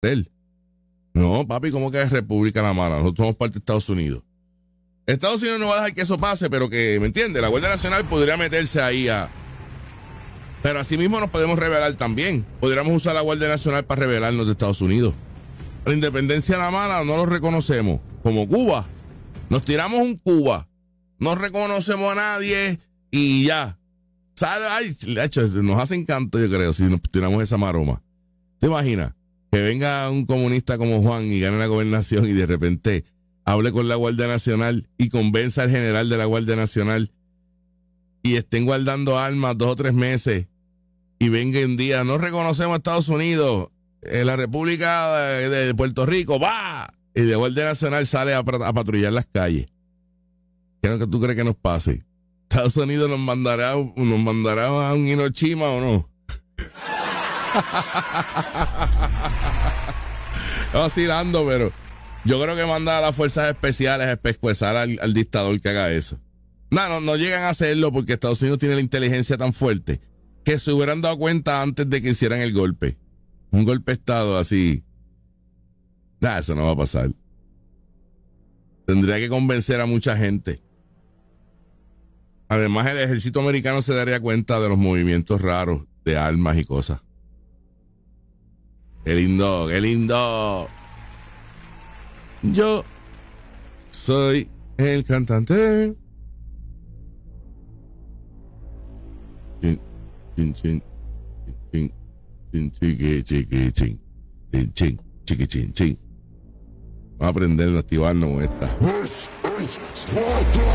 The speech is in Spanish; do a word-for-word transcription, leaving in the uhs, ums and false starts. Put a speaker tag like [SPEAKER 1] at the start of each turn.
[SPEAKER 1] él. No, papi, ¿cómo que es República la mala? Nosotros somos parte de Estados Unidos. Estados Unidos no va a dejar que eso pase, pero que, ¿me entiendes? La Guardia Nacional podría meterse ahí a... Pero así mismo nos podemos rebelar también. Podríamos usar la Guardia Nacional para rebelarnos de Estados Unidos. La independencia la mala no lo reconocemos. Como Cuba. Nos tiramos un Cuba. No reconocemos a nadie y ya. ¿Sabe? Ay, hecho, nos hace encanto, yo creo, si nos tiramos esa maroma. ¿Te imaginas? Que venga un comunista como Juan y gane la gobernación y de repente hable con la Guardia Nacional y convenza al general de la Guardia Nacional y estén guardando armas dos o tres meses y venga un día, no reconocemos a Estados Unidos, en la República de, de Puerto Rico, ¡va! Y la Guardia Nacional sale a, a patrullar las calles. ¿Qué es lo que tú crees que nos pase? ¿Estados Unidos nos mandará, nos mandará a un Hiroshima o no? Vacilando, pero yo creo que manda a las fuerzas especiales a pescuezar al, al dictador que haga eso. No, no, no llegan a hacerlo porque Estados Unidos tiene la inteligencia tan fuerte que se hubieran dado cuenta antes de que hicieran el golpe. Un golpe de estado así. Nah, eso no va a pasar. Tendría que convencer a mucha gente. Además, el ejército americano se daría cuenta de los movimientos raros de armas y cosas. Qué lindo, qué lindo. Yo soy el cantante. Chin, chin, chin, chin, chin, chiqui, chiqui, chin, chin, chin, chiqui, chin, chin. Vamos a aprender a activarnos con esta.